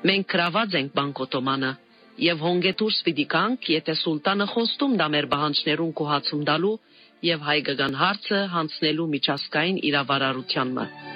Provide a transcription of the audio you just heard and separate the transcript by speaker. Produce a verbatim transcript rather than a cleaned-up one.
Speaker 1: Մենք գրաված ենք բանկոտոմանը եւ հոնգետուրս պիտի կանք, եթե սուլտանը խոստում դա մեր բանջներուն կոհացում դալու եւ հայկական հարցը հանցնելու միջազգային իրավարարությանը։